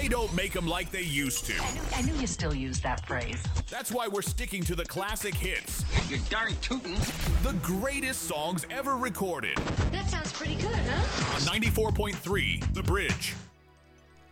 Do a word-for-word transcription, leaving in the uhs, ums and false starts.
they don't make them like they used to. I knew, I knew you still use that phrase. That's why we're sticking to the classic hits. You're darn tootin'. The greatest songs ever recorded. That sounds pretty good, huh? On ninety-four point three, The Bridge.